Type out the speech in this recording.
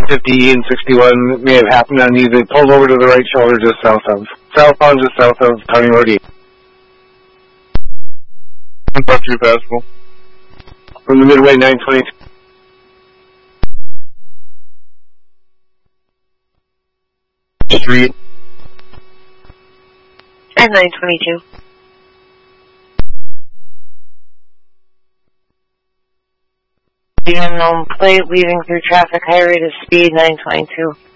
50 and 61 may have happened on you. They pulled over to the right shoulder just southbound just south of County Road 8. Talk to you, passable. From the Midway 922. Street. And 922. The unknown plate leaving through traffic, high rate of speed, 922.